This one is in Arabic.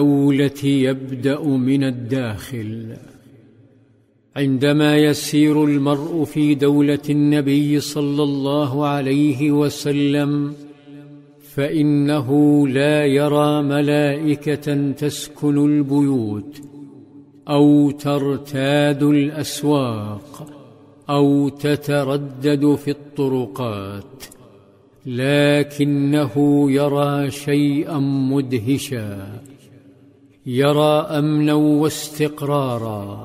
الدولة يبدأ من الداخل. عندما يسير المرء في دولة النبي صلى الله عليه وسلم فإنه لا يرى ملائكة تسكن البيوت أو ترتاد الأسواق أو تتردد في الطرقات، لكنه يرى شيئا مدهشا، يرى أمنا واستقرارا